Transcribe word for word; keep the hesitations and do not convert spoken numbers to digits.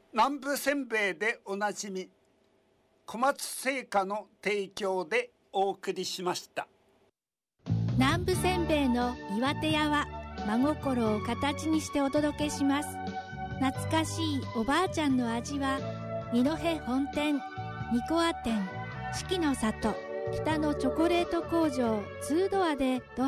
南部せんべいでおなじみ小松製菓の提供でお送りしました。 南部せんべいの岩手屋は真心を形にしてお届けします。懐かしいおばあちゃんの味は二戸本店、二コア店、四季の里、北のチョコレート工場ツードアでどう